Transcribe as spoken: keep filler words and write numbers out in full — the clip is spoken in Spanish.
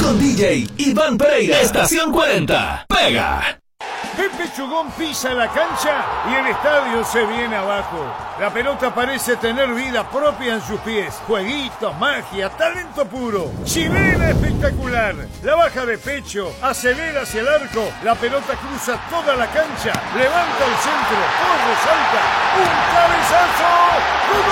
Con D J Iván Pereira. Estación cuarenta. Pega. Pepe Chugón pisa la cancha y el estadio se viene abajo. La pelota parece tener vida propia en sus pies. Jueguitos, magia, talento puro. Chilena espectacular. La baja de pecho, acelera hacia el arco. La pelota cruza toda la cancha. Levanta el centro, corre, salta. ¡Un cabezazo! ¡Gol!